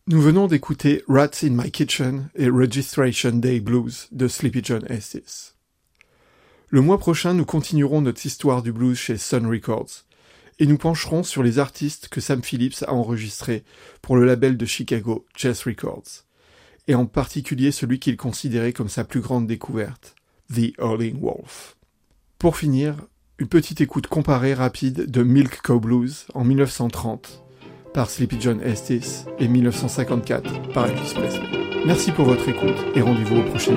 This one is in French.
Nous venons d'écouter Rats in My Kitchen et Registration Day Blues de Sleepy John Estes. Le mois prochain, nous continuerons notre histoire du blues chez Sun Records et nous pencherons sur les artistes que Sam Phillips a enregistrés pour le label de Chicago, Chess Records, et en particulier celui qu'il considérait comme sa plus grande découverte, The Howling Wolf. Pour finir, une petite écoute comparée rapide de Milk Cow Blues en 1930 par Sleepy John Estes et 1954 par Elvis Presley. Merci pour votre écoute et rendez-vous au prochain